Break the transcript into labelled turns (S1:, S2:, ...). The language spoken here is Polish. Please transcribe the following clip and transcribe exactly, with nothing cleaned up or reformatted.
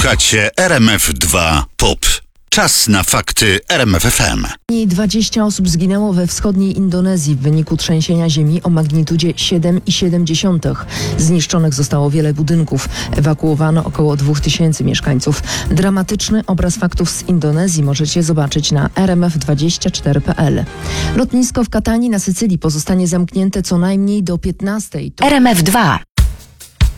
S1: Słuchacie R M F dwa Pop. Czas na fakty R M F F M.
S2: Mniej dwadzieścia osób zginęło we wschodniej Indonezji w wyniku trzęsienia ziemi o magnitudzie siedem i siedem dziesiątych. Zniszczonych zostało wiele budynków. Ewakuowano około dwóch tysięcy mieszkańców. Dramatyczny obraz faktów z Indonezji możecie zobaczyć na r m f dwadzieścia cztery kropka p l. Lotnisko w Katanii na Sycylii pozostanie zamknięte co najmniej do piętnastej. To...
S3: R M F dwa.